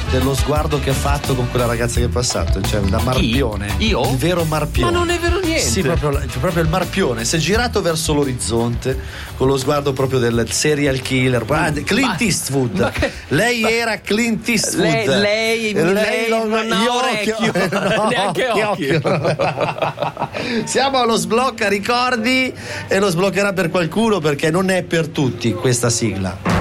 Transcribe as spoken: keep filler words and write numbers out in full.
dello sguardo che ha fatto con quella ragazza che è passato, cioè da marpione. Chi? Io? Il vero marpione. Ma non è vero niente. Sì, proprio, proprio il marpione. Si è girato verso l'orizzonte con lo sguardo proprio del serial killer. Ah, Clint Ma- Eastwood. ma che- Lei era Clint Eastwood. Lei, lei, lei non, non ha io orecchio, no, neanche occhio. Siamo allo sblocca ricordi e lo sbloccherà per qualcuno perché non è per tutti questa sigla.